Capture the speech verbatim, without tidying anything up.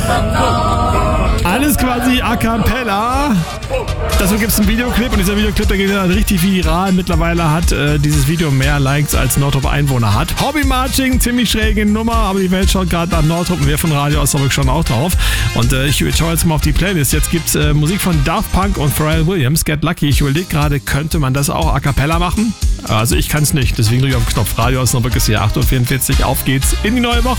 Alles quasi a cappella. Dazu gibt es einen Videoclip und dieser Videoclip, der geht dann richtig viral. Mittlerweile hat äh, dieses Video mehr Likes als Nordtrup Einwohner hat. Hobby-Marching, ziemlich schräge Nummer, aber die Welt schaut gerade nach Nordtrup und wir von Radio Osnabrück schon auch drauf. Und äh, ich schaue jetzt mal auf die Playlist. Jetzt gibt es äh, Musik von Daft Punk und Pharrell Williams, Get Lucky. Ich überlege gerade, könnte man das auch a cappella machen? Also ich kann es nicht, deswegen drücke ich auf den Knopf. Radio Osnabrück ist hier acht Uhr vierundvierzig. Auf geht's in die neue Woche.